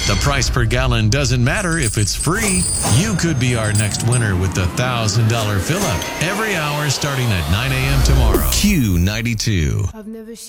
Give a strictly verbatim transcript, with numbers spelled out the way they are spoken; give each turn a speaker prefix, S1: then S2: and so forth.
S1: The price per gallon doesn't matter if it's free. You could be our next winner with the one thousand dollars fill-up every hour starting at nine a.m. tomorrow. Q ninety-two.
S2: I've never